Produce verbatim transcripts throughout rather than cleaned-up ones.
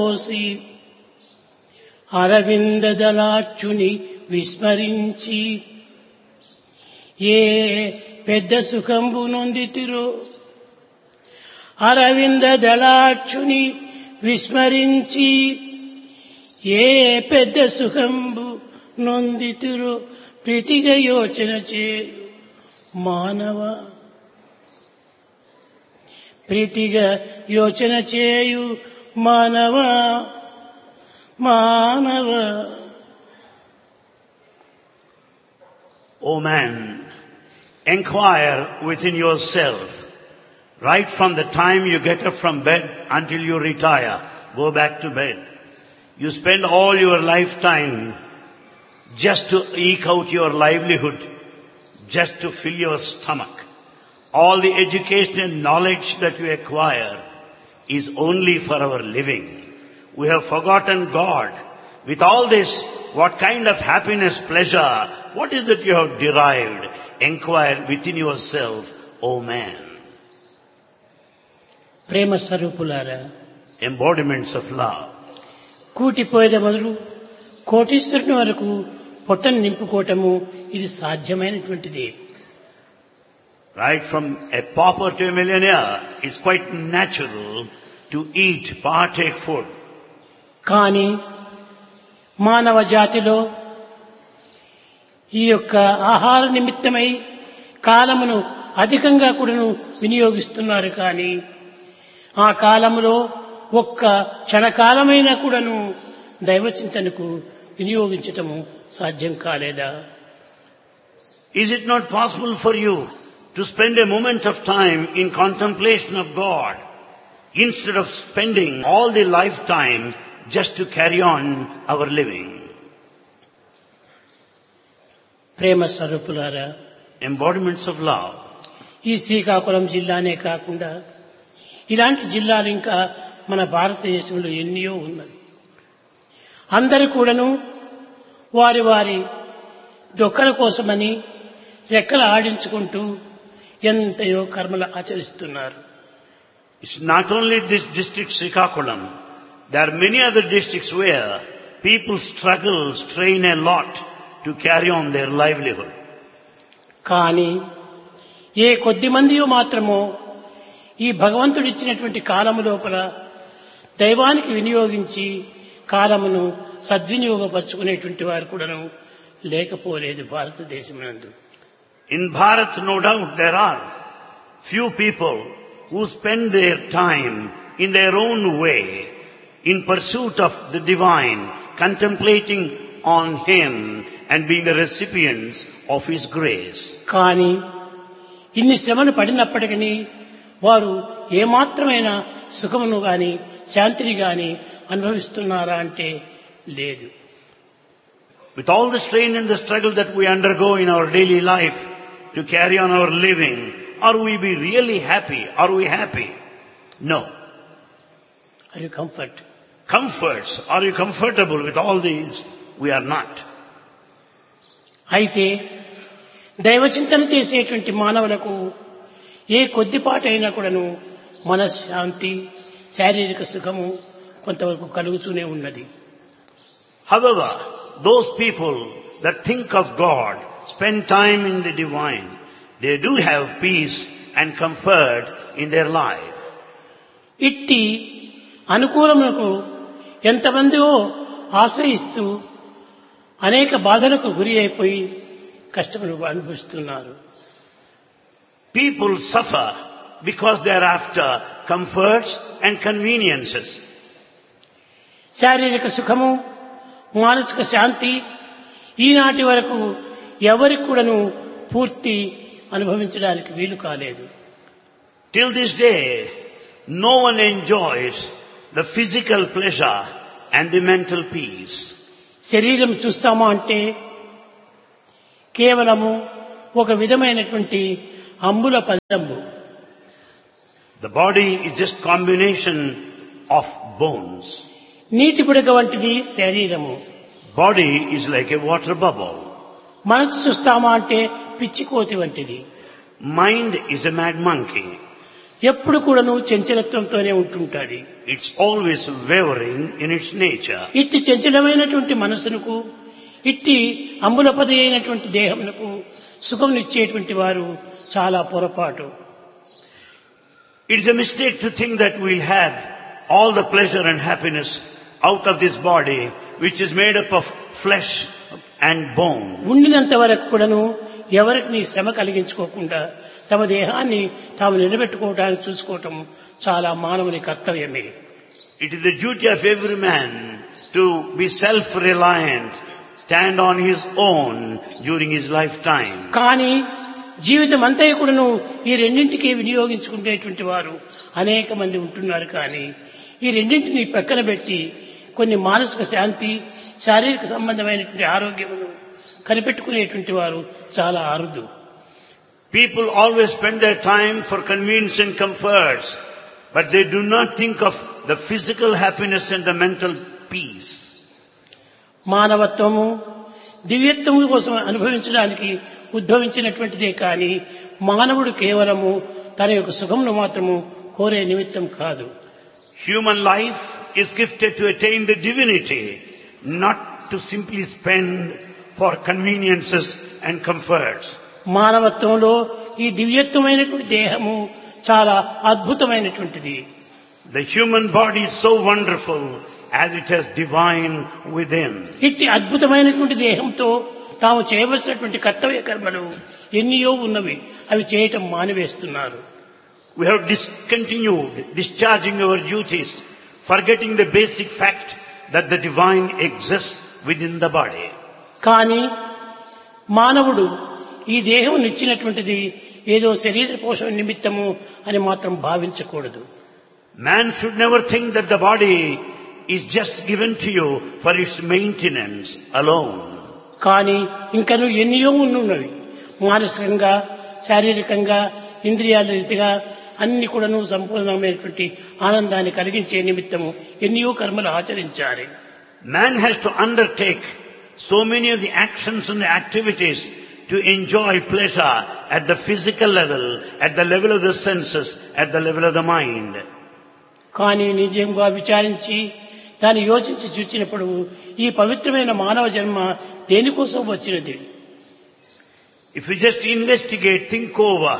పోసి అరవింద దళాక్షుని విస్మరించి ఏ పెద్ద సుఖంబు నొందితిరో అరవింద దళాక్షుని విస్మరించి ఏ పెద్ద సుఖంబు నొందితిరో ప్రీతిగా యోచన చేయు మానవ ప్రీతిగా యోచన చేయు మానవ మానవ. O man, inquire within yourself, right from the time you get up from bed until you retire, go back to bed. You spend all your lifetime just to eke out your livelihood, just to fill your stomach. All the education and knowledge that you acquire is only for our living. We have forgotten God. With all this, what kind of happiness, pleasure, what is that you have derived? Inquire within yourself, O man. ప్రేమ స్వరూపులారా, Embodiments of love. కూటిపోయేద మొదలు కోటీశ్వరుని వరకు పొట్టను నింపుకోవటము ఇది సాధ్యమైనటువంటిది. Right from a pauper to a millionaire, it's quite natural to eat, partake food. కానీ మానవ జాతిలో ఈ యొక్క ఆహార నిమిత్తమై కాలమును అధికంగా కూడాను వినియోగిస్తున్నారు. కానీ ఆ కాలములో ఒక్క క్షణకాలమైనా కూడాను దైవచింతనకు వినియోగించటము సాధ్యం కాలేదా? Is it not possible for you to spend a moment of time in contemplation of God instead of spending all the lifetime just to carry on our living? ప్రేమ స్వరూపులారా, Embodiments of love. ఈ శ్రీకాకుళం జిల్లానే కాకుండా ఇలాంటి జిల్లాలు ఇంకా మన భారతదేశంలో ఎన్నో ఉన్నాయి. అందరూ కూడాను వారి వారి డొక్కల కోసమని రెక్కలు ఆడించుకుంటూ ఎంతయో కర్మలు ఆచరిస్తున్నారు. It's not only this district Srikakulam. There are many other districts where people struggle, strain a lot to carry on their livelihood. కానీ ఏ కొద్ది మందియో మాత్రమో ఈ భగవంతుడు ఇచ్చినటువంటి కాలము లోపల దైవానికి వినియోగించి కాలమును సద్వినియోగపరుచుకునేటువంటి వారు కూడాను లేకపోలేదు భారతదేశమునందు. In Bharat, no doubt, there are few people who spend their time in their own way in pursuit of the divine, contemplating on Him and being the recipients of His grace. కానీ ఇన్ని శ్రమలు పడినప్పటికీ వారు ఏమాత్రమైన సుఖమును గాని శాంతిని గాని అనుభవిస్తున్నారా అంటే లేదు. With all the strain and the struggle that we undergo in our daily life to carry on our living, are we be really happy? Are we happy? No. Are you comfort? Comforts. Are you comfortable with all these? We are not. అయితే దైవచింతన చేసేటువంటి మానవులకు ఏ కొద్దిపాటైనా కూడాను మనశ్శాంతి, శారీరక సుఖము కొంతవరకు కలుగుతూనే ఉన్నది. However, those people that think of God, spend time in the divine, they do have peace and comfort in their life. ఇట్టి అనుకూలములకు ఎంతమందో ఆశ్రయిస్తూ అనేక బాధలకు గురి అయిపోయి కష్టములు అనుభవిస్తున్నారు. People suffer because they are after comforts and conveniences. శారీరక సుఖము, మానసిక శాంతి ఈనాటి వరకు ఎవరికి కూడాను పూర్తి అనుభవించడానికి వీలు కాలేదు. Till this day, no one enjoys the physical pleasure and the mental peace. శరీరం చూస్తామా అంటే కేవలము ఒక విధమైనటువంటి అంబుల పదంబు. The body is just combination of bones. నీటి బుడగ వంటిది శరీరము. Body is like a water bubble. మనసు చూస్తామా అంటే పిచ్చి కోతి వంటిది. Mind is a mad monkey. ఎప్పుడు కూడాను చంచలత్వంతోనే ఉంటుంటాది. It's always wavering in its nature. ఇట్టి చంచలమైనటువంటి మనసునకు, ఇట్టి అంబులపది అయినటువంటి దేహమునకు సుఖం ఇచ్చేటువంటి వారు చాలా పొరపాటు. It's a mistake to think that we'll have all the pleasure and happiness out of this body, which is made up of flesh and bone. ఉండినంత వరకు కూడాను ఎవరికి నీ శ్రమ కలిగించుకోకుండా తమ దేహాన్ని తాము నిలబెట్టుకోవడానికి చూసుకోవటం చాలా మానవుని కర్తవ్యమే. It is the duty of every man to be self-reliant, stand on his own during his lifetime. కానీ జీవితం అంతా కూడాను ఈ రెండింటికి వినియోగించుకునేటువంటి వారు అనేక మంది ఉంటున్నారు. కానీ ఈ రెండింటిని పక్కన పెట్టి కొన్ని మానసిక శాంతి, శారీరక సంబంధమైనటువంటి ఆరోగ్యమును కనిపెట్టుకునేటువంటి వారు చాలా అరుదు. People always spend their time for convenience and comforts, but they do not think of the physical happiness and the mental peace. మానవత్వము దివ్యత్వము కోసం అనుభవించడానికి ఉద్భవించినటువంటిదే కానీ మానవుడు కేవలము తన యొక్క సుఖమును మాత్రము కోరే నిమిత్తం కాదు. Human life is gifted to attain the divinity, not to simply spend for conveniences and comforts. మానవత్వంలో ఈ దివ్యత్వమైనటువంటి దేహము చాలా అద్భుతమైనటువంటిది. The human body is so wonderful as it has divine within. ఇట్టి అద్భుతమైనటువంటి దేహంతో తాము చేయవలసినటువంటి కర్తవ్య కర్మలు ఎన్నో ఉన్నవి, అవి చేయటం మానివేస్తున్నారు. We have discontinued discharging our duties, forgetting the basic fact that the divine exists within the body. కానీ మానవుడు ఈ దేహం నిచ్చినటువంటిది ఏదో శరీర పోషణ నిమిత్తము అని మాత్రం భావించకూడదు. Man should never think that the body is just given to you for its maintenance alone. కానీ ఇంకను ఎన్నో ఉన్నవి. మానసికంగా, శారీరకంగా, ఇంద్రియాల రీతిగా అన్ని కూడాను సంపూర్ణమైనటువంటి ఆనందాన్ని కలిగించే నిమిత్తము ఎన్నో కర్మలు ఆచరించాలి. Man has to undertake so many of the actions and the activities to enjoy pleasure at the physical level, at the level of the senses, at the level of the mind. కానీ నిజంగా విచారించి దాన్ని యోచించి చూచినప్పుడు ఈ పవిత్రమైన మానవ జన్మ దేనికోసం వచ్చినది? If you just investigate, think over,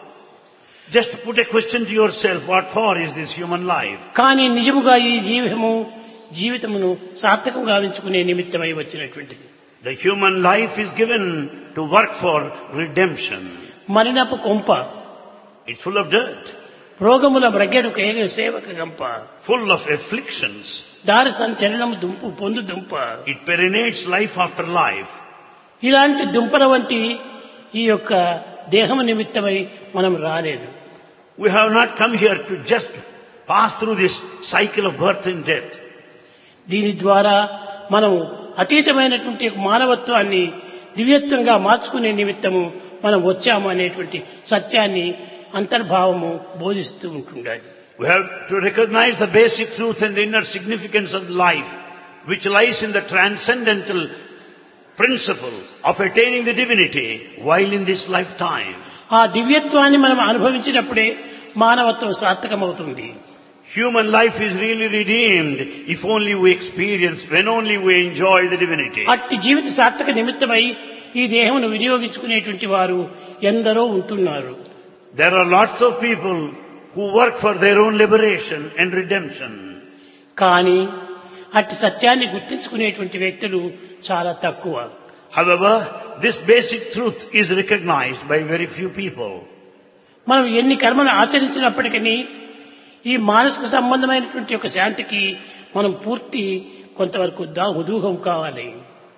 just put a question to yourself, what for is this human life? కానీ నిజముగా ఈ జీవము జీవితమును సార్థకంగా గావించుకునే నిమిత్తమై వచ్చినటువంటిది. The human life is given to work for redemption. మలినపు కొంప, It's full of dirt, రోగముల బ్రగెడు కేగ సేవక గంప, full of afflictions. దారి సంచలనము దుంపు పొందు దుంప. It perinates life after life. ఇలాంటి దుంపల వంటి ఈ యొక్క దేహము నిమిత్తమై మనం రాలేదు. We have not come here to just pass through this cycle of birth and death. దీని ద్వారా మనం అతీతమైనటువంటి మానవత్వాన్ని దివ్యత్వంగా మార్చుకునే నిమిత్తము మనం వచ్చాము అనేటువంటి సత్యాన్ని అంతర్భావము బోధిస్తూ ఉంటుండాలి. We have to recognize the basic truth and the inner significance of life, which lies in the transcendental principle of attaining the divinity while in this lifetime. ఆ దివ్యత్వాన్ని మనం అనుభవించినప్పుడే మానవత్వం సార్థకమవుతుంది. Human life is really redeemed if only we experience, when only we enjoy the divinity. అట్టి జీవిత సార్థక నిమిత్తమై ఈ దేహమును వినియోగించుకునేటువంటి వారు ఎందరో ఉంటున్నారు. There are lots of people who work for their own liberation and redemption. కానీ అట్టి సత్యాన్ని గుర్తించుకునేటువంటి వ్యక్తులు చాలా తక్కువ. However, this basic truth is recognized by very few people. మనం ఎన్ని కర్మలు ఆచరించినప్పటికీ ఈ మానసిక సంబంధమైనటువంటి ఒక శాంతికి మనం పూర్తి కొంతవరకు ఉదూహం కావాలి.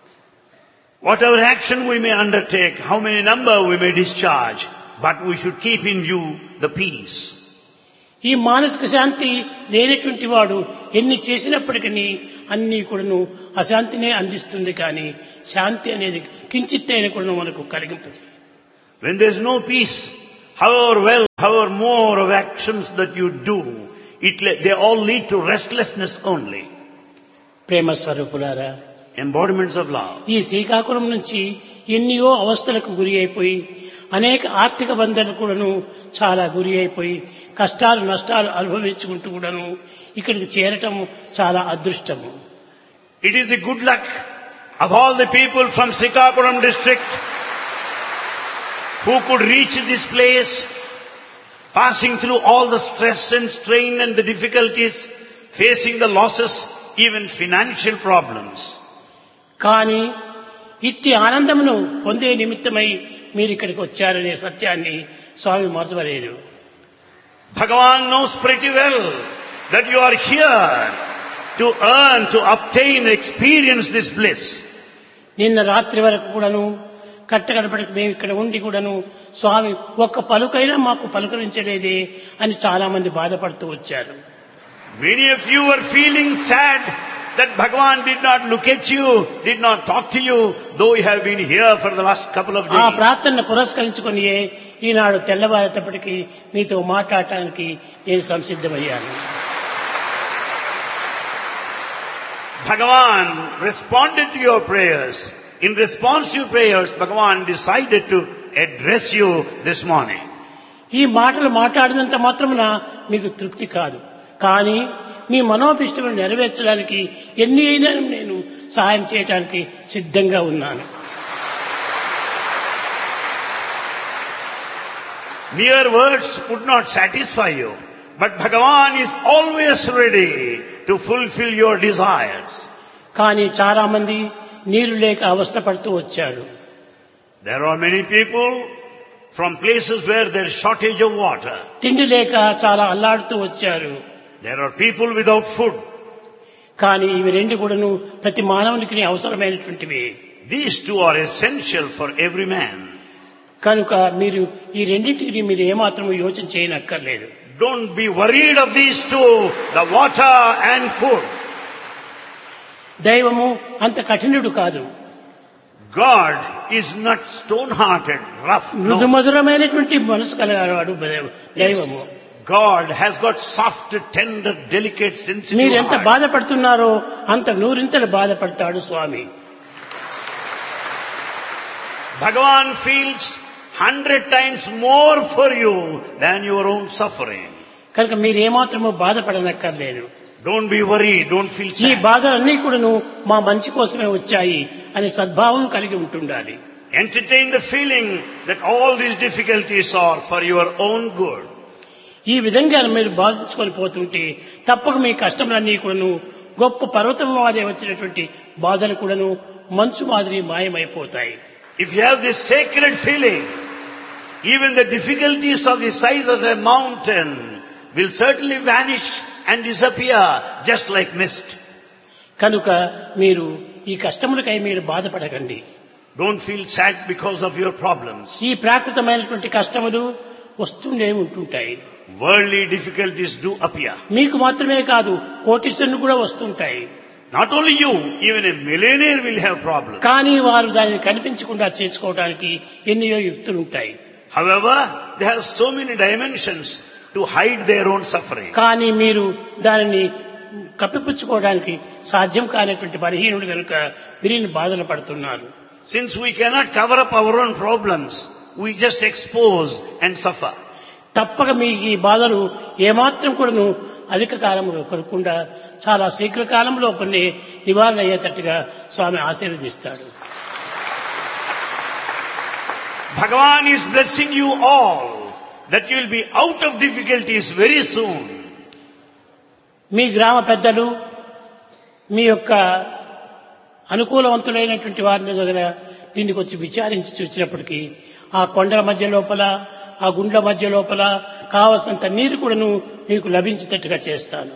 Whatever action we may undertake, how many number we may discharge, but we should keep in view the peace. ఈ మానసిక శాంతి లేనటువంటి వాడు ఎన్ని చేసినప్పటికీ అన్ని కూడాను అశాంతినే అందిస్తుంది. కానీ శాంతి అనేది కించిత్తైన కూడా మనకు కలిగింపదు. When there is no peace, however well, however more of actions that you do, it, they all lead to restlessness only. ప్రేమ స్వరూపులారా, Embodiments of love. ఈ శ్రీకాకుళం నుంచి ఎన్నో అవస్థలకు గురి అయిపోయి అనేక ఆర్థిక బంధాలు కూడాను చాలా గురి అయిపోయి కష్టాలు నష్టాలు అనుభవించుకుంటూ కూడాను ఇక్కడికి చేరటం చాలా అదృష్టము. It is the good luck of all the people from Srikakulam district who could reach this place, passing through all the stress and strain and the difficulties, facing the losses, even financial problems. కానీ ఇట్టి ఆనందమును పొందే నిమిత్తమై మీరు ఇక్కడికి వచ్చారనే సత్యాన్ని స్వామి మరచవలేరు. Bhagavan knows pretty well that you are here to earn, to obtain, experience this bliss. నిన్న రాత్రి వరకు కూడాను కట్టగడపడికి మేము ఇక్కడ ఉండి కూడాను స్వామి ఒక్క పలుకైనా మాకు పలుకరించలేదే అని చాలా మంది బాధపడుతూ వచ్చారు. Many of you were feeling sad that Bhagavan did not look at you, did not talk to you, though you have been here for the last couple of days. ఆ ప్రార్థనను పురస్కరించుకొని ఈనాడు తెల్లవారేటప్పటికి మీతో మాట్లాడటానికి నేను సంసిద్ధమయ్యాను. Bhagavan responded to your prayers. In response to your prayers, Bhagavan decided to address you this morning. ఈ మాటలు మాట్లాడినంత మాత్రమున మీకు తృప్తి కాదు, కానీ మీ మనోభిష్టములు నెరవేర్చడానికి ఎన్ని అయినా నేను సహాయం చేయడానికి సిద్ధంగా ఉన్నాను. Mere words would not satisfy you, but Bhagavan is always ready to fulfill your desires. కానీ చాలా మంది నీరు లేక అవస్థపడుతూ వచ్చారు. There are many people from places where there is shortage of water. తిండి లేక చాలా అల్లాడుతూ వచ్చారు. There are people without food. కానీ ఇవి రెండు కూడాను ప్రతి మానవునికి అవసరమైనటువంటివి. These two are essential for every man. కనుక మీరు ఈ రెండింటికి మీరు ఏమాత్రం యోచన చేయనక్కర్లేదు. Don't be worried of these two, the water and food. దైవము అంత కఠినుడు కాదు. God is not stone-hearted, rough. No. మృదుమధురమైనటువంటి మనసు కలిగినవాడు దైవము. God has got soft, tender, delicate, sensitive మీరు ఎంత heart. బాధపడుతున్నారో అంత నూరింతలు బాధపడతాడు స్వామి. Bhagavan feels hundred times more for you than your own suffering. కనుక మీరు ఏమాత్రమో బాధపడనక్కర్లేదు. Don't be worried, don't feel ఈ sad. బాధలన్నీ కూడాను మా మంచి కోసమే వచ్చాయి అనే సద్భావం కలిగి ఉంటుండాలి. Entertain the feeling that all these difficulties are for your own good. ఈ విధంగా మీరు బాధించుకొని పోతుంటే తప్పక మీ కష్టములన్నీ కూడాను గొప్ప పర్వతం మాదిరి వచ్చినటువంటి బాధలు కూడాను మంచు మాదిరి మాయమైపోతాయి. If you have this sacred feeling, even the difficulties of the size of a mountain will certainly vanish and disappear just like mist. కనుక మీరు ఈ కష్టములకై మీరు బాధపడకండి. Don't feel sad because of your problems. ఈ ప్రాకృతమైనటువంటి కష్టములు వస్తూనే ఉంటుంటాయి. Worldly difficulties do appear. మీకు మాత్రమే కాదు, కోటీశ్వరులు కూడా వస్తుంటాయి. Not only you, even a millionaire will have problems. కానీ వారు దానిని కనిపించకుండా చేసుకోవడానికి ఎన్నో యుక్తులు ఉంటాయి. However, they have so many dimensions to hide their own suffering. కానీ మీరు దానిని కప్పిపుచ్చుకోవడానికి సాధ్యం కానటువంటి బలహీనుడు కనుక మీరు బాధలు పడుతున్నారు. Since we cannot cover up our own problems, we just expose and suffer. తప్పక మీ ఈ బాధలు ఏమాత్రం కూడాను అధిక కాలంలో కొరకుండా చాలా శీఘ్ర కాలంలో కొన్ని నివారణ అయ్యేటట్టుగా స్వామి ఆశీర్వదిస్తాడు. Bhagavan is blessing you all that you will be out of difficulties very soon. మీ గ్రామ పెద్దలు మీ యొక్క అనుకూలవంతులైనటువంటి వారిని దగ్గర దీనికి వచ్చి విచారించి చూసినప్పటికీ ఆ కొండల మధ్య లోపల ఆ గుండ్ల మధ్య లోపల కావలసినంత నీరు కూడాను మీకు లభించేటట్టుగా చేస్తాను.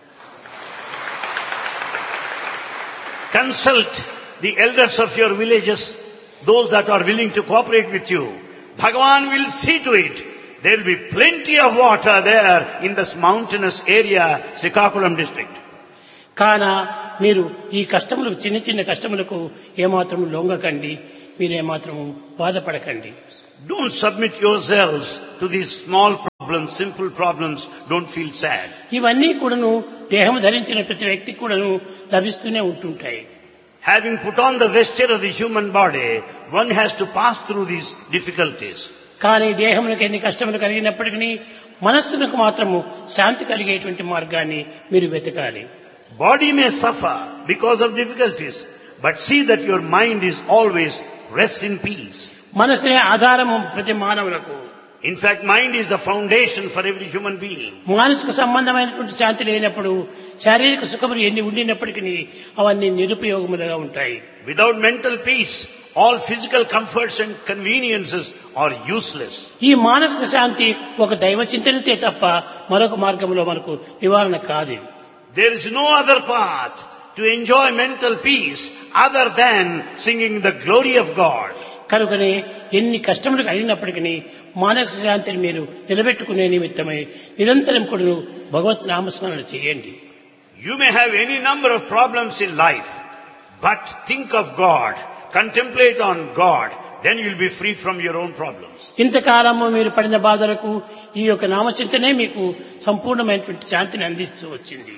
Consult the elders of your villages, those that are willing to cooperate with you. Bhagavan will see to it. There will be plenty of water there in this mountainous area, Srikakulam district. కాన మీరు ఈ కష్టములకు చిన్న చిన్న కష్టములకు ఏమాత్రం లొంగకండి, మీరేమాత్రం బాధపడకండి. Don't submit yourselves to these small problems, simple problems. Don't feel sad. ఇవన్నీ కూడాను దేహం ధరించిన ప్రతి వ్యక్తికి కూడాను లభిస్తూనే ఉంటుంటాయి. Having put on the vesture of the human body, one has to pass through these difficulties. కానీ దేహములకు ఎన్ని కష్టములు కలిగినప్పటికీ మనస్సులకు మాత్రము శాంతి కలిగేటువంటి మార్గాన్ని మీరు వెతకాలి. Body may suffer because of difficulties, but see that your mind is always rests in peace. మనసే ఆధారము ప్రతి మానవులకు. In fact, mind is the foundation for every human being. మానసిక సంబంధమైనటువంటి శాంతి లేనప్పుడు శారీరక సుఖములు ఎన్ని ఉండినప్పటికీ అవన్నీ నిరుపయోగములుగా ఉంటాయి. Without mental peace, all physical comforts and conveniences are useless. ఈ మానసిక శాంతి ఒక దైవ చింతనతే తప్ప మరొక మార్గంలో మనకు నివారణ కాదు. There is no other path to enjoy mental peace other than singing the glory of God. కనుకనే ఎన్ని కష్టములు కలిగినప్పటికీ మానసిక శాంతిని మీరు నిలబెట్టుకునే నిమిత్తమై నిరంతరం కూడా భగవత్ నామస్మరణ చేయండి. You may have any number of problems in life, but think of God, contemplate on God, then you will be free from your own problems. ఇంతకాలము మీరు పడిన బాధలకు ఈ యొక్క నామచింతనే మీకు సంపూర్ణమైనటువంటి శాంతిని అందిస్తూ వచ్చింది.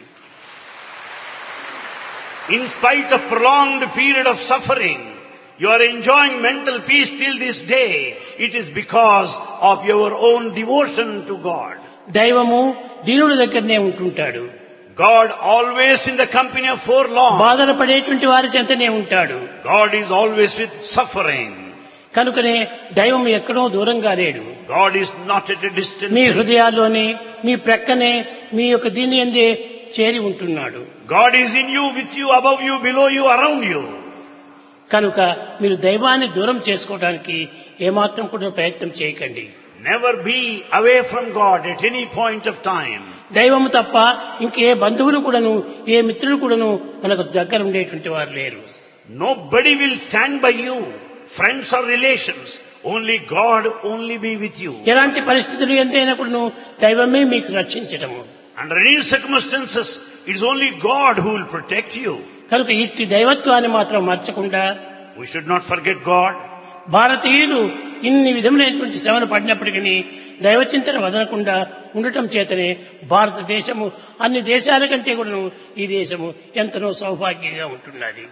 In spite of prolonged period of suffering, you are enjoying mental peace till this day. It is because of your own devotion to God. దైవము దీనుల దగ్గరనే ఉంటుంటాడు. God always in the company of forlorn. బాధలు పడేటువంటి వారి చెంతనే ఉంటాడు. God is always with suffering. కనుకనే దైవం ఎక్కడో దూరంగా లేడు. God is not at a distance. మీ హృదయాల్లోనే మీ ప్రక్కనే మీ యొక్క దీని యందే చేరి ఉంటున్నాడు. God is in you, with you, above you, below you, around you. కనుక మీరు దైవాన్ని దూరం చేసుకోవడానికి ఏమాత్రం కూడా ప్రయత్నం చేయకండి. Never be away from God at any point of time. దైవము తప్ప ఇంకే బంధువులు కూడాను ఏ మిత్రులు కూడాను మనకు దగ్గర ఉండేటువంటి వారు లేరు. Nobody will stand by you, friends or relations. Only God only be with you. ఎలాంటి పరిస్థితులు ఎంతైనా కూడాను దైవమే మీకు రక్షించటము. Under any circumstances, it is only God who will protect you. కనుక ఇట్టి దైవత్వాన్ని మాత్రం మర్చకుండా We should not forget God. భారతీయులు ఇన్ని విధములైనటువంటి శ్రమలు పడినప్పటికీ దైవచింతన వదలకుండా ఉండటం చేతనే భారతదేశము అన్ని దేశాల కంటే కూడా ఈ దేశము ఎంతనో సౌభాగ్యంగా ఉంటున్నది.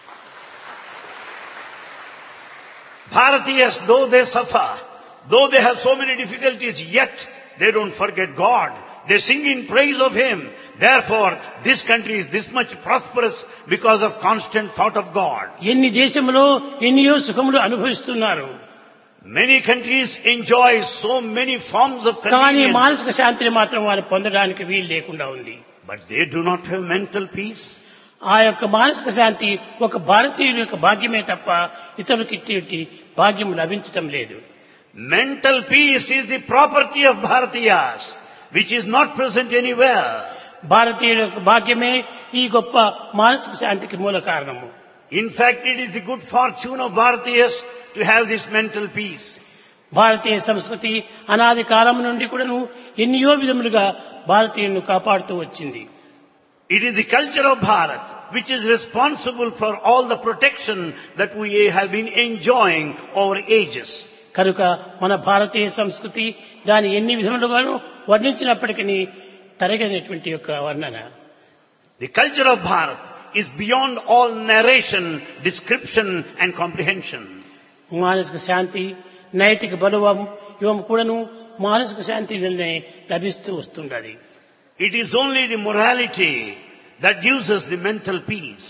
Bharatiyas, though they suffer, though they have so many difficulties, yet they don't forget God. They sing in praise of Him. Therefore, this country is this much prosperous because of constant thought of God. ఎన్ని దేశములో ఎన్నో సుఖములు అనుభవిస్తున్నారు. Many countries enjoy so many forms of కానీ convenience, మానసిక శాంతిని మాత్రం వారు పొందడానికి వీలు లేకుండా ఉంది. but they do not have mental peace. ఆ యొక్క మానసిక శాంతి ఒక భారతీయుల యొక్క భాగ్యమే తప్ప ఇతరులకు ఇట్టి భాగ్యం లభించటం లేదు. Mental peace is the property of Bharatiyas, which is not present anywhere. భారతీయుల యొక్క భాగ్యమే ఈ గొప్ప మానసిక శాంతికి మూల కారణము. In fact, it is the good fortune of Bharatiyas to have this mental peace. భారతీయ సంస్కృతి అనాది కాలం నుండి కూడాను ఎన్నో విధములుగా భారతీయులను కాపాడుతూ వచ్చింది. It is the culture of Bharat which is responsible for all the protection that we have been enjoying over ages. కనుక మన భారతీయ సంస్కృతి దాని ఎన్ని విధములుగాను వర్ణించినప్పటికీ తరగనటువంటి యొక్క వర్ణన. The culture of Bharat is beyond all narration, description and comprehension. మానసిక శాంతి, నైతిక బలవం ఇవం కూడాను మానసిక శాంతి వల్లనే లభిస్తూ వస్తుండది. It is only the morality that gives us the mental peace.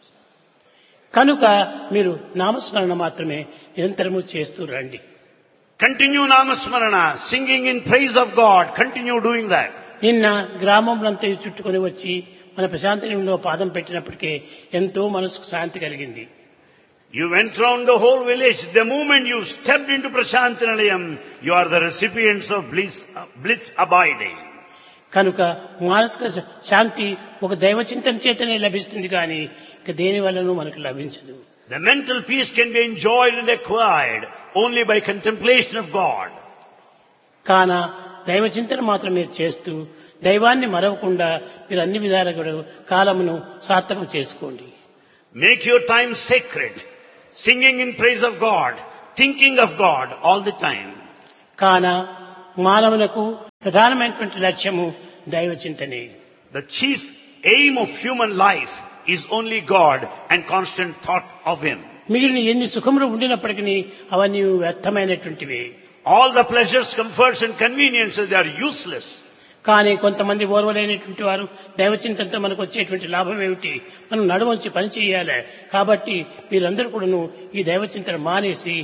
కనుక మీరు నామస్మరణ మాత్రమే నిరంతరము చేస్తూ రండి. Continue Namasmarana, singing in praise of God. Continue doing that. నిన్న గ్రామంలంతా చుట్టుకొని వచ్చి మన ప్రశాంతిలో పాదం పెట్టినప్పటికే ఎంతో మనసుకు శాంతి కలిగింది. You went round the whole village. The moment you stepped into Prashantinalayam, you are the recipients of bliss, uh, bliss abiding. కనుక మానసిక శాంతి ఒక దైవ చింతన చేతనే లభిస్తుంది కానీ ఇక దేని వల్లనూ మనకు లభించదు. The mental peace can be enjoyed and acquired only by contemplation of God. కాన దైవ చింతన మాత్రం మీరు చేస్తూ దైవాన్ని మరవకుండా మీరు అన్ని విధాలుగా కాలమును సార్థకం చేసుకోండి. Make your time sacred, singing in praise of God, thinking of God all the time. కాన మానవులకు ప్రధానమైనటువంటి లక్ష్యము దైవ చింతనే. The chief aim of human life is only God and constant thought of Him. మిగిలిన ఎన్ని సుఖములు ఉండినప్పటికీ అవన్నీ వ్యర్థమైనటువంటివి. All the pleasures, comforts and conveniences, they are useless. కానీ కొంతమంది ఓర్వలేనటువంటి వారు దైవచింతనతో మనకు వచ్చేటువంటి లాభం ఏమిటి, మనం నడువంచి పని చేయాలి, కాబట్టి మీరందరూ కూడాను ఈ దైవచింతన మానేసి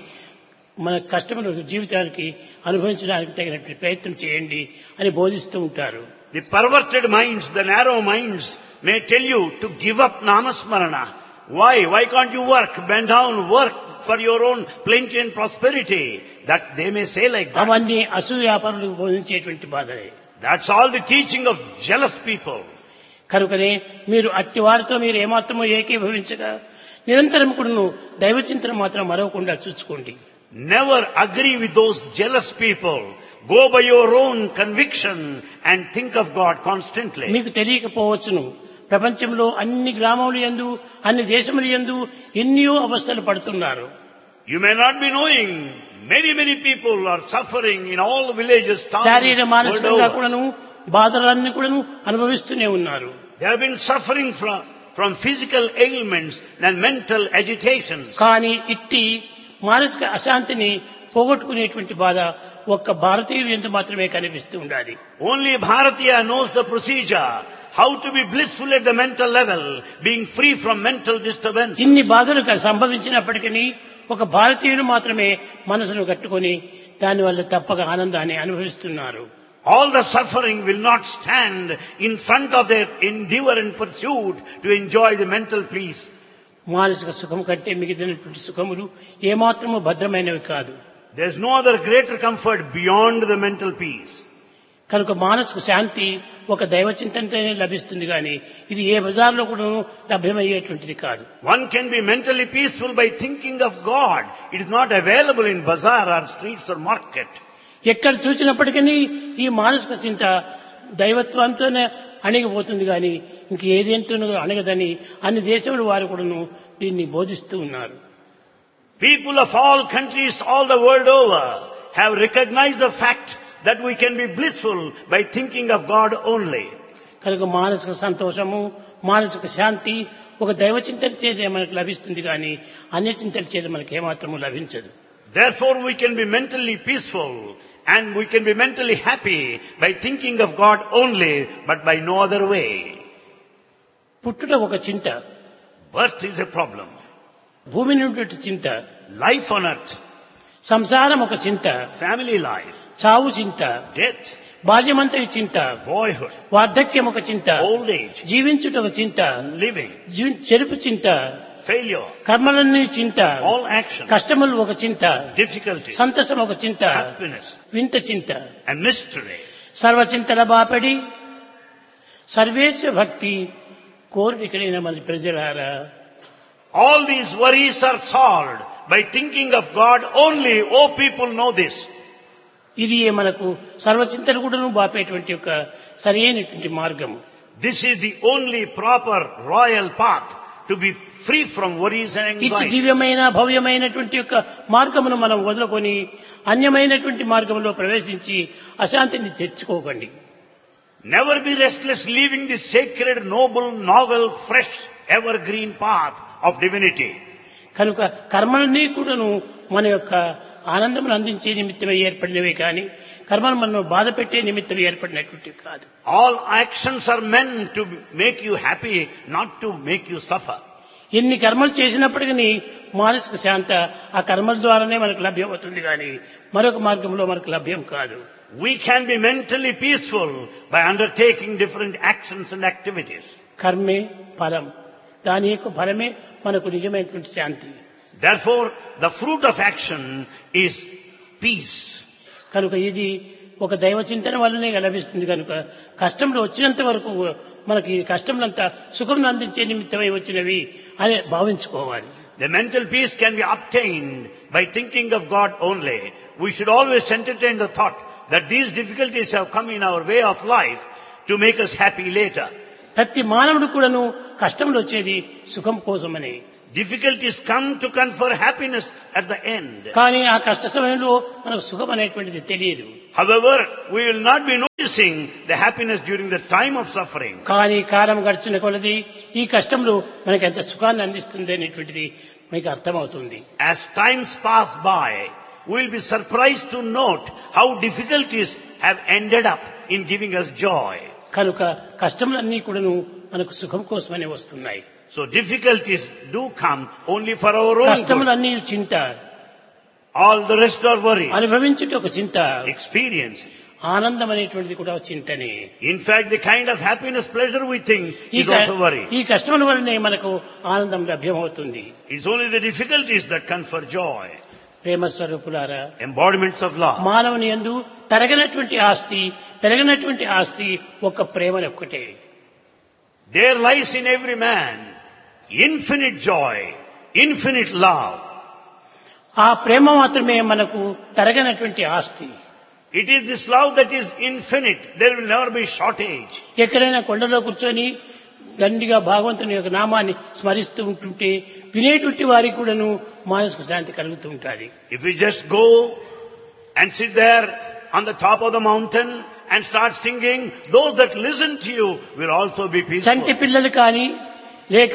మన కష్టమైన జీవితానికి అనుభవించడానికి తగినటువంటి ప్రయత్నం చేయండి అని బోధిస్తూ ఉంటారు. The perverted minds, the narrow minds may tell you to give up namasmarana. Why? Why can't you work? Bend down, work for your own plenty and prosperity. That they may say like that. అవన్నీ అసూయాపరులకు బోధించేటువంటి బాధలే. That's all the teaching of jealous people. కనుకనే మీరు అట్టి వారితో మీరు ఏమాత్రమో ఏకీభవించగా నిరంతరం కూడాను దైవచింతన మాత్రం మరవకుండా చూసుకోండి. Never agree with those jealous people. Go by your own conviction and think of God constantly. మీకు తెలియకపోవచ్చును, ప్రపంచంలో అన్ని గ్రామములు యందు అన్ని దేశములు యందు ఎన్నో అవస్థలు పడుతున్నారు. You may not be knowing, many many people are suffering in all villages, towns, శారీర మానసికంగా world over. కూడాను బాధలన్నీ కూడాను అనుభవిస్తూనే ఉన్నారు. They have been suffering from, from physical ailments and mental agitations. కానీ ఇట్టి మానసిక అశాంతిని పోగొట్టుకునేటువంటి బాధ ఒక్క భారతీయులు ఎంత మాత్రమే కనిపిస్తూ ఉండాలి. Only Bharatiya knows the procedure, how to be blissful at the mental level, being free from mental disturbance. ఇన్ని బాధలు సంభవించినప్పటికీ ఒక భారతీయులు మాత్రమే మనసును కట్టుకొని దానివల్ల తప్పక ఆనందాన్ని అనుభవిస్తున్నారు. All the suffering will not stand in front of their endeavor and pursuit to enjoy the mental peace. మానసిక సుఖం కంటే మిగిలినటువంటి సుఖములు ఏమాత్రము భద్రమైనవి కాదు. There is no other greater comfort beyond the mental peace. కనుక మానసిక శాంతి ఒక దైవచింతనతోనే లభిస్తుంది కానీ ఇది ఏ బజార్లో కూడా లభ్యమయ్యేటువంటిది కాదు. One can be mentally peaceful by thinking of God. It is not available in bazaar or streets or market. ఎక్కడ చూసినప్పటికీ ఈ మానసిక చింత దైవత్వంతోనే అణిగిపోతుంది కానీ ఇంక ఏదేంటో అణగదని అన్ని దేశముల వారు కూడాను దీన్ని బోధిస్తూ ఉన్నారు. People of all countries all the world over have recognized the fact that we can be blissful by thinking of God only. కనుక మానసిక సంతోషము, మానసిక శాంతి ఒక దైవ చింతన చేత మనకు లభిస్తుంది కానీ అన్య చింతన చేత మనకు ఏమాత్రము లభించదు. Therefore we can be mentally peaceful and we can be mentally happy by thinking of God only, but by no other way. పుట్టుట ఒక చింత, Birth is a problem. భూమి నుండి చింత, Life on earth, సంసారం ఒక చింత, family life, చావు చింత, death, బాల్యమంతయు చింత, boyhood, వార్ధక్యం ఒక చింత, old age, జీవించుట ఒక చింత, living, జీ- చెరుపు చింత, failure, కర్మలన్నీ చింత, all action, కష్టములు ఒక చింత, difficulties, సంతసం ఒక చింత, happiness వింత చింత, and mystery. సర్వచింతల బాపడి సర్వేశ భక్తి కోరికలైన మన ప్రజలారా. All these worries are solved by thinking of God only. Oh, people know this. ఇది మనకు సర్వచింతలు కూడాను బాపేటువంటి ఒక సరైనటువంటి మార్గము. This is the only proper royal path to be free from worries and ఇటు anxiety. దివ్యమైన భవ్యమైనటువంటి యొక్క మార్గమును మనం వదులుకొని అన్యమైనటువంటి మార్గంలో ప్రవేశించి అశాంతిని తెచ్చుకోకండి. Never be restless leaving the sacred, noble, novel, fresh, evergreen path of divinity. కనుక కర్మలన్నీ కూడాను మన యొక్క ఆనందమును అందించే నిమిత్తమై ఏర్పడినవే కానీ కర్మలు మనం బాధ పెట్టే నిమిత్తం ఏర్పడినటువంటివి కాదు. All actions are meant to make you happy, not to make you suffer. ఎన్ని కర్మలు చేసినప్పటికీ మానసిక శాంత ఆ కర్మల ద్వారానే మనకు లభ్యమవుతుంది కానీ మరొక మార్గంలో మనకు లభ్యం కాదు. We can be mentally peaceful by undertaking different actions and activities. కర్మే ఫలం, దాని యొక్క ఫలమే మనకు నిజమైనటువంటి శాంతి. Therefore, the fruit of action is peace. కనుక ఇది ఒక దైవ చింతన వల్లనే లభిస్తుంది. కనుక కష్టంలో వచ్చినంత వరకు మనకి కష్టంలంతా సుఖం అందించే నిమిత్తమై వచ్చినవి అని భావించుకోవాలి. The mental peace can be obtained by thinking of God only. We should always entertain the thought that these difficulties have come in our way of life to make us happy later. ప్రతి మానవుడు కూడాను కష్టంలో వచ్చేది సుఖం కోసమని. Difficulties come to confer happiness at the end. కానీ ఆ కష్ట సమయంలో మనకు సుఖం అనేటువంటిది తెలియదు. However, we will not be noticing the happiness during the time of suffering. కానీ కాలం గడిచిన కొలది ఈ కష్టంలో మనకి ఎంత సుఖాన్ని అందిస్తుంది అనేటువంటిది మీకు అర్థమవుతుంది. As times pass by, we will be surprised to note how difficulties have ended up in giving us joy. కనుక కష్టములన్నీ కూడాను మనకు సుఖం కోసమనే వస్తున్నాయి. So difficulties do come only for our own good. కష్టములన్నీ చింత, All the rest are worry. అనుభవించుట ఒక చింత, Experience. ఆనందం అనేటువంటిది కూడా ఒక చింతనే. In fact, the kind of happiness, pleasure we think ఈ is క- also worry. ఈ కష్టముల వల్లనే మనకు ఆనందం లభ్యమవుతుంది. It's only the difficulties that confer joy. ప్రేమ స్వరూపులారా, Embodiments of love. మానవుని యందు తరగనటువంటి ఆస్తి, పెరగనటువంటి ఆస్తి ఒక ప్రేమనొక్కటే. There lies in every man infinite joy, infinite love. ఆ ప్రేమ మాత్రమే మనకు తరగనటువంటి ఆస్తి. It is this love that is infinite. There will never be shortage. ఎక్కడైనా కొండలో కూర్చొని దండిగా భగవంతుని యొక్క నామాన్ని స్మరిస్తూ ఉంటుంటే వినేటువంటి వారికి కూడాను మానసిక శాంతి కలుగుతూ ఉంటుంది. If we just go and sit there on the top of the mountain and start singing, those that listen to you will also be Chanti peaceful. పిల్లలు కానీ లేక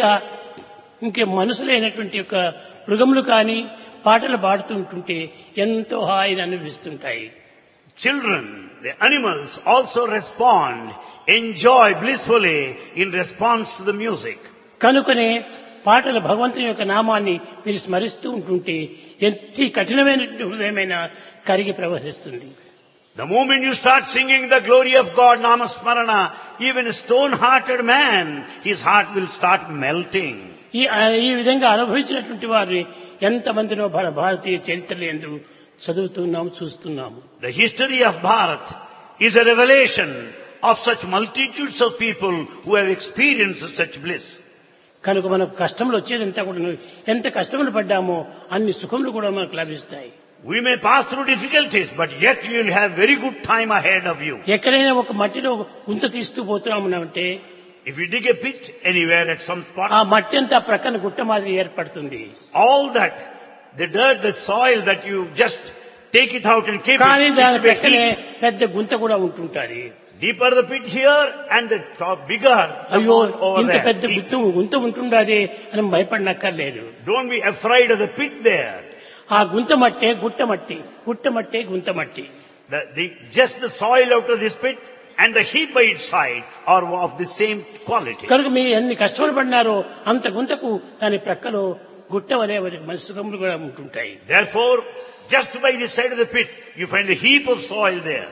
ఇంకే మనసులైనటువంటి యొక్క మృగములు కానీ పాటలు పాడుతూ ఉంటుంటే ఎంతో హాయిని అనుభవిస్తుంటాయి. Children, the animals also respond, enjoy blissfully in response to the music. కనుకనే పాటలు భగవంతుని యొక్క నామాన్ని మీరు స్మరిస్తూ ఉంటుంటే ఎంత కఠినమైనటువంటి హృదయమైన కరిగి ప్రవహిస్తుంది. The moment you start singing the glory of God, Namasmarana, even a stone-hearted man, his heart will start melting. ఈ ఈ విధంగా అనుభవించినటువంటి వారిని ఎంతమందినో మన భారతీయ చరిత్రలు ఎందు చదువుతున్నాము, చూస్తున్నాము. The history of Bharat is a revelation of such multitudes of people who have experienced such bliss. కనుక మనకు కష్టములు వచ్చేదంతా కూడా ఎంత కష్టములు పడ్డామో అన్ని సుఖములు కూడా మనకు లభిస్తాయి. We may pass through difficulties, but yet you will have very good time ahead of you. ఎక్కడైనా ఒక మట్టిలో గుంత తీస్తూ పోతున్నామంటే If you dig a pit anywhere at some ఆ spot, మట్టి అంతా ప్రక్కన గుట్ట మాదిరి ఏర్పడుతుంది. all that, the dirt, the soil that you just take it out and keep కానీ it, దాని it will be ప్రక్కనే heap. పెద్ద గుంత కూడా ఉంటుంటుంది. Deeper the pit here and the top bigger the అయ్యో mound over ఇంత there. పెద్ద గుంత గుంత ఉంటుండదే అని భయపడనక్కర్లేదు. Don't be afraid of the pit there. ఆ గుంత మట్టే గుట్ట మట్టి, గుట్ట మట్టే గుంత మట్టి. The, the, just the soil out of this pit and the heap by its side are of the same quality. కనుక మీరు ఎన్ని కష్టములు పడినారో అంత గుంతకు దాని ప్రక్కలో గుట్ట వలె మన సుఖములు కూడా ఉంటుంటాయి. Therefore, just by the side of the pit, you find the heap of soil there.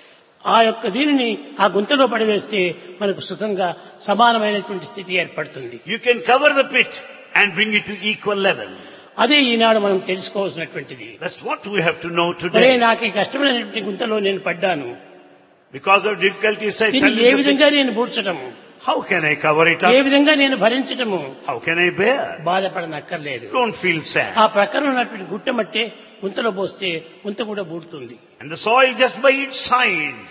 ఆ యొక్క దీనిని ఆ గుంతలో పడివేస్తే మనకు సుఖంగా సమానమైనటువంటి స్థితి ఏర్పడుతుంది. You can cover the pit and bring it to equal level. అదే ఈనాడు మనం తెలుసుకోవాల్సినటువంటిది. That's what we have to know అరే today. నాకు ఈ కష్టమైనటువంటి గుంతలో నేను పడ్డాను, Because of difficulties, I దీన్ని fell ఏ into the విధంగా pit. నేను పూడ్చటము, How can I cover it A up? విధంగా నేను భరించటము, How can I bear? బాధపడనక్కర్లేదు. Don't feel sad. ఆ ప్రక్కన ఉన్నటువంటి గుట్ట మట్టే గుంతలో పోస్తే గుంత కూడా బూడుతుంది. And the soil just by its side,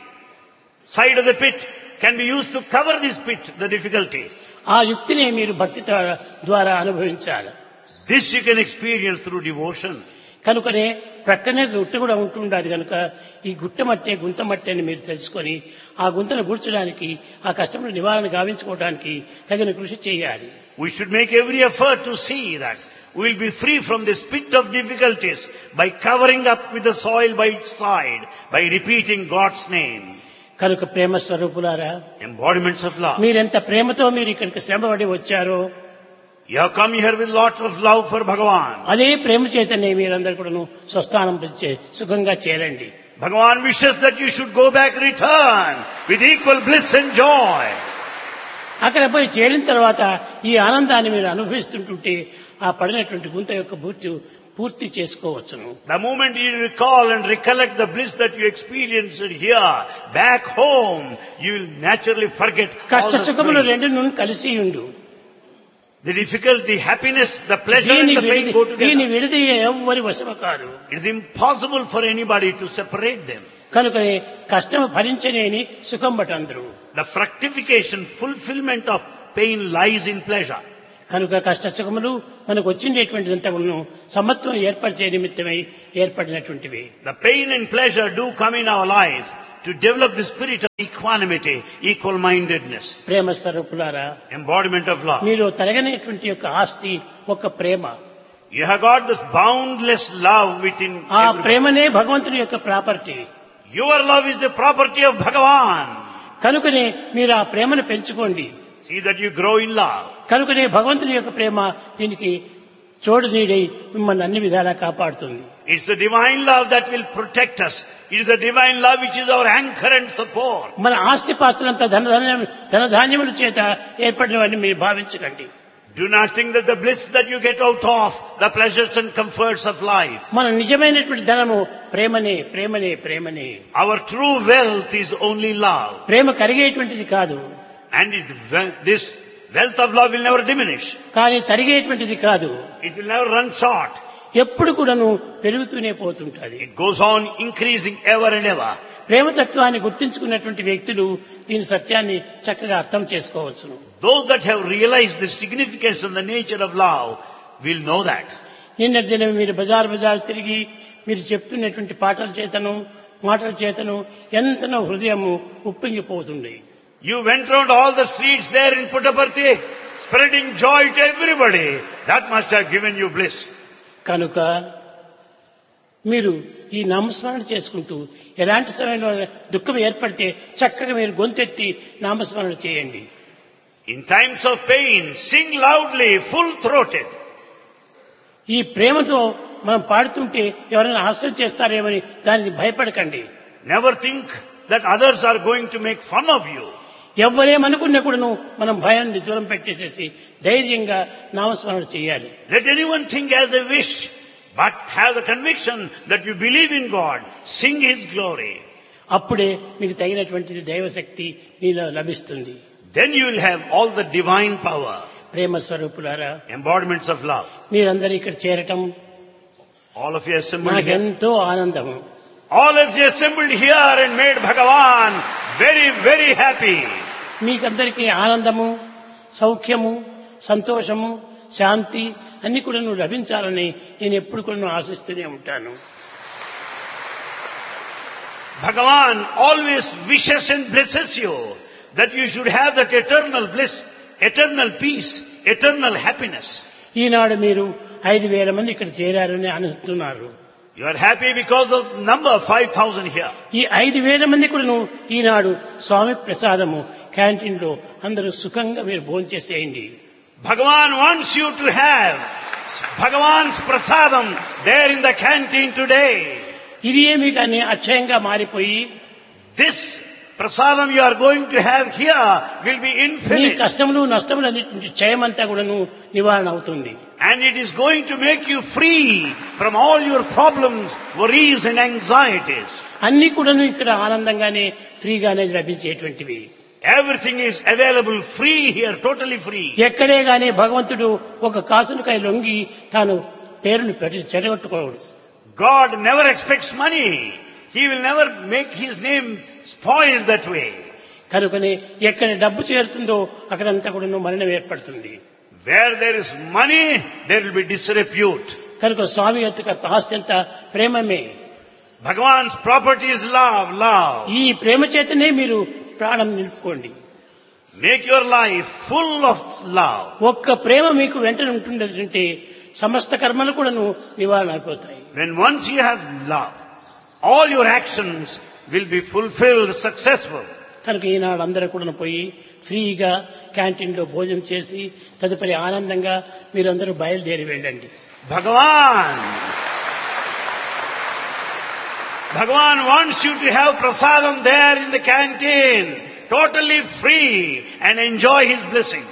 side of the pit, can be used to cover this pit, the difficulty. ఆ యుక్తిని మీరు భక్తి ద్వారా- ద్వారా అనుభవించాలి. This you can experience through devotion. కనుకనే ప్రక్కనే గుట్ట కూడా ఉంటుండదు కనుక ఈ గుట్ట మట్టే గుంత మట్టి అని మీరు తెలుసుకొని ఆ గుంతను గుర్చడానికి ఆ కష్టముల నివారణ గావించుకోవడానికి తగిన కృషి చేయాలి. We should make every effort to see that we will be free from this pit of difficulties by covering up with the soil by its side, by repeating God's name. కనుక ప్రేమ స్వరూపులారా, Embodiments of love. మీరెంత ప్రేమతో మీరు ఇక్కడికి శ్రమపడి వచ్చారో You have come here with lot of love for Bhagavan. అదే ప్రేమ చేతనే మీరందరూ కూడా స్వస్థానం చే- సుఖంగా చేరండి. Bhagavan wishes that you should go back, return with equal bliss and joy. అక్కడ పోయి చేరిన తర్వాత ఈ ఆనందాన్ని మీరు అనుభవిస్తుంటుంటే ఆ పడినటువంటి గుంత యొక్క పూర్తి పూర్తి చేసుకోవచ్చును. The moment you recall and recollect the bliss that you experienced here, back home, you will naturally forget all కష్ట the సుఖములు pain. రెండు నుండి కలిసి ఉండు. The difficulty, the happiness, the pleasure దీని and the pain విడిది- go దీని together. విడిది ఎవ్వరి వశము కాదు. It is impossible for anybody to separate them. కనుకనే కష్టము భరించలేని సుఖం బటందరు. The fructification, fulfillment of pain lies in pleasure. కనుక కష్ట సుఖములు మనకు వచ్చిండేటువంటిదంతా ఉన్ను సమత్వం ఏర్పరిచే నిమిత్తమై ఏర్పడినటువంటివి. The pain and pleasure do come in our life to develop the spirit of equanimity, equal-mindedness, ప్రేమ స్వరూపులారా, embodiment of love. మీరు తరగనేటువంటి యొక్క ఆస్తి ఒక ప్రేమ. You have got this boundless love within ఆ everybody. ప్రేమనే భగవంతుని యొక్క property. Your love is the property of Bhagavan. కనుకనే మీరు ఆ ప్రేమను పెంచుకోండి. See that you grow in love. కనుకనే భగవంతుని యొక్క ప్రేమ దీనికి చోడు నీడై మిమ్మల్ని అన్ని విధాలా కాపాడుతుంది. It's the divine love that will protect us. It is the divine love which is our anchor and support. మన ఆస్తిపాస్తులంతా ధనధాన్యం ధనధాన్యముల చేత ఏర్పడినవన్నీ మీరు భావించకండి. Do not think that the bliss that you get out of the pleasures and comforts of life. మన నిజమైనటువంటి ధనము ప్రేమనే ప్రేమనే ప్రేమనే. Our true wealth is only love. ప్రేమ కరిగేటువంటిది కాదు. And it, this wealth of love will never diminish. కానీ తరిగేటువంటిది కాదు. It will never run short. ఎప్పుడు కూడాను పెరుగుతూనే పోతుంటది. It goes on increasing ever and ever. ప్రేమతత్వాన్ని గుర్తించుకున్నటువంటి వ్యక్తులు దీని సత్యాన్ని చక్కగా అర్థం చేసుకోవచ్చును. Those that have realized the significance and the nature of love will know that. నిన్నటి దినం మీరు బజార్ బజార్ తిరిగి మీరు చెప్తున్నటువంటి పాటల చేతను మాటల చేతను ఎంతనో హృదయము ఉప్పొంగిపోతుంది. You went round all the streets there in Puttaparthi, spreading joy to everybody. That must have given you bliss. కనుక మీరు ఈ నామస్మరణ చేసుకుంటూ ఎలాంటి సమయంలో దుఃఖం ఏర్పడితే చక్కగా మీరు గొంతెత్తి నామస్మరణ చేయండి. In times of pain, sing loudly, full-throated. ఈ ప్రేమతో మనం పాడుతుంటే ఎవరైనా హాస్యం చేస్తారేమని దానికి భయపడకండి. Never think that others are going to make fun of you. ఎవరేమనుకున్నా కూడాను మనం భయాన్ని దూరం పెట్టేసేసి ధైర్యంగా నామస్మరణ చేయాలి. Let anyone think as they wish, but have the conviction that you believe in God. Sing His glory. అప్పుడే మీకు తగినటువంటి దైవశక్తి మీలో లభిస్తుంది. Then you will have all the divine power. ప్రేమ స్వరూపులారా, Embodiments of love. మీరందరూ ఇక్కడ చేరటం All of you assembled here. నాకెంతో ఆనందము. All of you assembled here and made Bhagavan very, very happy. మీకందరికీ ఆనందము, సౌఖ్యము, సంతోషము, శాంతి అన్ని కూడా నువ్వు లభించాలని నేను ఎప్పుడు కూడా ఆశిస్తూనే ఉంటాను. Bhagavan always wishes and blesses you that you should have that eternal bliss, eternal peace, eternal happiness. ఈనాడు మీరు ఐదు వేల మంది ఇక్కడ చేరారని అనుకుంటున్నారు. You are happy because of number five thousand here. ఈ ఐదు వేల మంది కూడా ఈనాడు స్వామి ప్రసాదము క్యాంటీన్ లో అందరూ సుఖంగా మీరు భోంచేసేయండి. Bhagavan wants you to have Bhagavan's prasadam there in the canteen today. ఇది ఏమి కానీ అక్షయంగా మారిపోయి This prasadam you are going to have here will be me infinite. కష్టములు నష్టములు అన్నిటి క్షయమంతా కూడాను నివారణ అవుతుంది. And it is going to make you free from all your problems, worries and anxieties. అన్ని కూడాను ఇక్కడ ఆనందంగానే ఫ్రీగానే లభించేటువంటివి. Everything is available free here, totally free. ఎక్కడే గానీ భగవంతుడు ఒక కాసులకై లొంగి తాను పేరును పెట్టి చెడగొట్టుకోడు. God never expects money. He will never make His name spoiled that way. కనుకనే ఎక్కడ డబ్బు చేరుతుందో అక్కడంతా కూడా మరణం ఏర్పడుతుంది. Where there is money, there will be disrepute. కనుక స్వామి యొక్క ఆస్తి ప్రేమమే. Bhagavan's property is love, love. ఈ ప్రేమ చేతనే మీరు ప్రాణం నిలుపుకోండి. Make your life full of love. ఒక్క ప్రేమ మీకు వెంటనే ఉంటుందంటే సమస్త కర్మలు కూడాను నివారణ అయిపోతాయి. When once you have love, all your actions will be fulfilled, successful. కనుక ఈనాడు అందరూ కూడా పోయి ఫ్రీగా క్యాంటీన్ లో భోజనం చేసి తదుపరి ఆనందంగా మీరందరూ బయలుదేరి వెళ్ళండి. Bhagavan, Bhagavan wants you to have prasadam there in the canteen, totally free, and enjoy His blessings.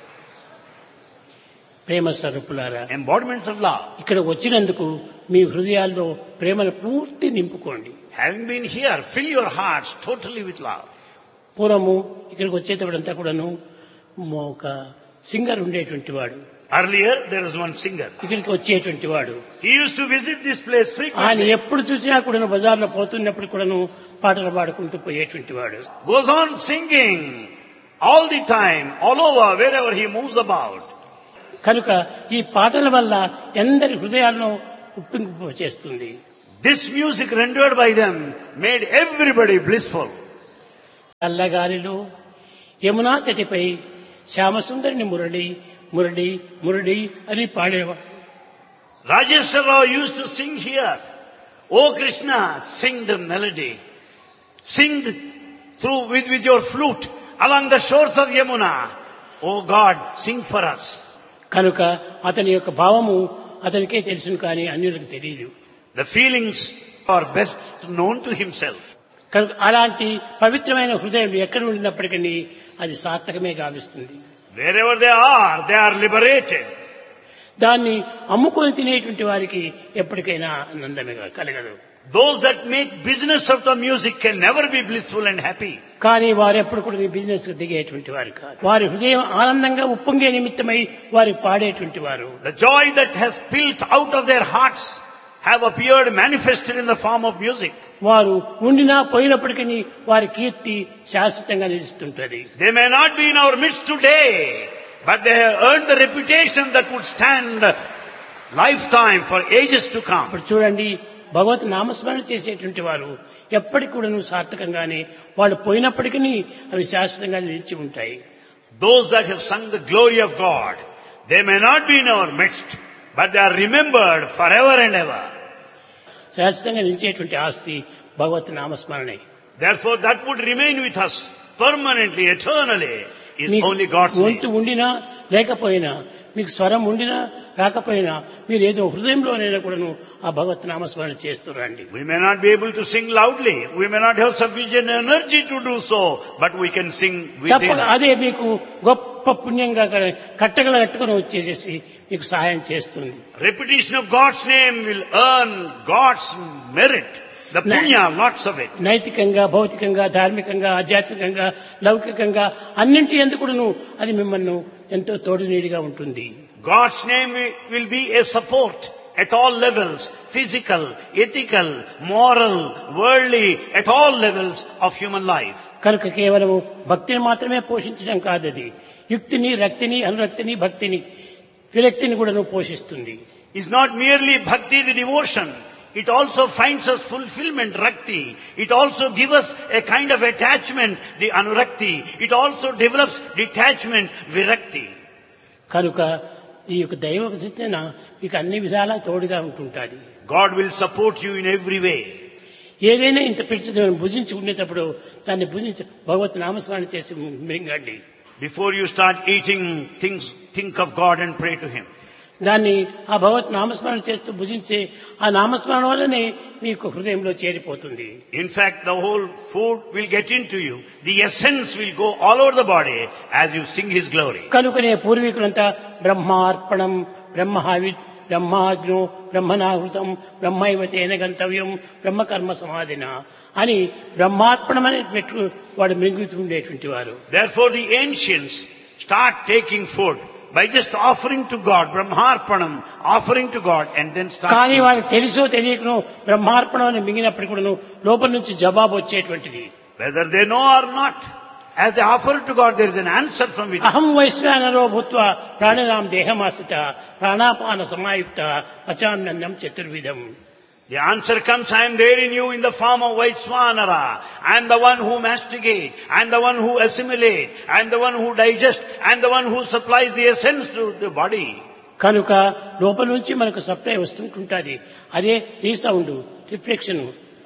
ప్రేమ స్వరూపులారా, Embodiments of love. ఇక్కడ వచ్చినందుకు మీ హృదయాల్లో ప్రేమను పూర్తి నింపుకోండి. Having been here, fill your hearts totally with love. పూర్వము ఇక్కడికి వచ్చేటప్పుడంతా కూడాను ఒక సింగర్ ఉండేటువంటి వాడు. Earlier, there was one singer. ఇక్కడికి వచ్చేటువంటి వాడు. He used to visit this place ఆయన frequently. ఎప్పుడు చూసినా కూడాను బజార్లో పోతున్నప్పుడు కూడాను పాటలు పాడుకుంటూ పోయేటువంటి వాడు. Goes on singing all the time, all over, wherever he moves about. కనుక ఈ పాటల వల్ల ఎందరి హృదయాలను ఉప్పింపు చేస్తుంది. This music rendered by them made everybody blissful. చల్లగాలిలో Yamuna తటిపై శ్యామసుందరిని Murali Murali Murali అని పాడేవాడు. Rajeshwar Rao used to sing here. Oh Krishna, sing the melody. Sing the, through with, with your flute along the shores of Yamuna. Oh God, sing for us. కనుక అతని యొక్క భావము అతనికే తెలుసును కానీ అన్యులకు తెలియదు. The feelings are best known to himself. కనుక అలాంటి పవిత్రమైన హృదయం ఎక్కడ ఉండినప్పటికీ అది సార్థకమే గావిస్తుంది. Wherever they are, they are liberated. దాన్ని అమ్ముకొని తినేటువంటి వారికి ఎప్పటికైనా ఆనందమే కలగదు. Those that make business of the music can never be blissful and happy. కానీ వారు ఎప్పుడు కూడా ఈ బిజినెస్ కు దిగేటువంటి వారు కాదు. వారి హృదయం ఆనందంగా ఉప్పొంగే నిమిత్తమై వారు పాడేటువంటి వారు. The joy that has spilled out of their hearts have appeared manifested in the form of music. వారు ఉండినా పోయినప్పటికీ వారి కీర్తి శాశ్వతంగా నిలుస్తుంటది. They may not be in our midst today, but they have earned the reputation that would stand lifetime for ages to come. ఇప్పుడు చూడండి, భగవత్ నామస్మరణ చేసేటువంటి వారు ఎప్పటికి కూడా సార్థకంగానే వాళ్ళు పోయినప్పటికీ అవి శాశ్వతంగా నిలిచి ఉంటాయి. Those that have sung the glory of God, they may not be in our midst, but they are remembered forever and ever. శాశ్వతంగా నిలిచేటువంటి ఆస్తి భగవత్ నామస్మరణే. Therefore, that would remain with us permanently, eternally, is only God's name. గొంతు ఉండినా లేకపోయినా, మీకు స్వరం ఉండినా రాకపోయినా, మీరు ఏదో హృదయంలోనైనా కూడాను ఆ భగవత్ నామస్మరణ చేస్తురండి. We may not be able to sing loudly, we may not have sufficient energy to do so, but we can sing within. అదే మీకు గొప్ప పుణ్యంగా కట్టగల కట్టుకుని వచ్చేసేసి మీకు సహాయం చేస్తుంది. Repetition of God's name will earn God's merit. The punya, lots of it. నైతికంగా, భౌతికంగా, ధార్మికంగా, ఆధ్యాత్మికంగా, లౌకికంగా అన్నింటి ఎందుకును అది మిమ్మల్ని ఎంతో తోడునీడిగా ఉంటుంది. God's name will be a support at all levels, physical, ethical, moral, worldly, at all levels of human life. కనుక కేవలము భక్తిని మాత్రమే పోషించడం కాదది, యుక్తిని, రక్తిని, అనురక్తిని, భక్తిని, విరక్తిని కూడాను పోషిస్తుంది. It's not merely bhakti, the devotion. It also finds us fulfillment, rakti. It also gives us a kind of attachment, the anurakti. It also develops detachment, virakti. కనుక ఈ యొక్క దైవ చింతన మీకు అన్ని విధాలా తోడుగా ఉంటుంటాది. God will support you in every way. ఏదైనా ఇంత పిలిచి భుజించి ఉండేటప్పుడు దాన్ని భుజించి భగవత్ నామస్మరణ చేసి మింగండి. Before you start eating things, think of God and pray to Him. దాన్ని ఆ భగవత్ నామస్మరణ చేస్తూ భుజించే ఆ నామస్మరణ వల్లనే మీకు హృదయంలో చేరిపోతుంది. In fact, the whole food will get into you. The essence will go all over the body as you sing His glory. కనుకనే పూర్వీకులంతా బ్రహ్మార్పణం, బ్రహ్మహావి, బ్రహ్మాగ్నో, బ్రహ్మనాహృతం, బ్రహ్మైవ తేన గంతవ్యం, బ్రహ్మకర్మ సమాధిన అని బ్రహ్మార్పణం అనేది పెట్టు వాడు మింగుతుండేటువంటి వారు. Therefore the ancients start taking food by just offering to God, brahmarpanam, offering to God and then start. కానీ వాళ్ళకి తెలుసో తెలియకనో బ్రహ్మార్పణం అని మింగినప్పుడు కూడా లోపల నుంచి జవాబు వచ్చేటువంటిది. Whether they know or not, as they offer to God, there is an answer from within. అహం వైశ్వానరో భూత్వా ప్రాణినాం దేహమాశ్రిత ప్రాణాపాన సమాయుక్త పచామ్యన్నం చతుర్విధం. The answer comes, I am there in you in the form of Vaiswanara. I am the one who masticate. I am the one who assimilate. I am the one who digest. I am the one who supplies the essence to the body. కనుక లోపల నుంచి మనకు supply వస్తుంటుంటది. అదే resound, reflection,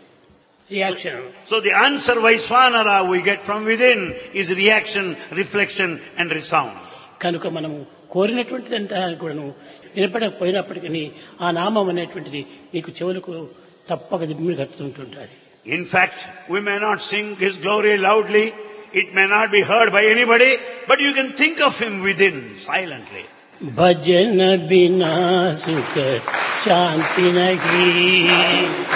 reaction. So the answer Vaiswanara we get from within is reaction, reflection and resound. కనుక మనము కోరినటువంటిదంతా కూడాను వినపడకపోయినప్పటికీ ఆ నామం అనేటువంటిది మీకు చెవులకు తప్పక దిమ్మిని కట్టుతుంటుంటారు. In fact, we may not sing His glory loudly, it may not be heard by anybody, but you can think of Him within silently. భజన బినా సుఖ శాంతి నహీ.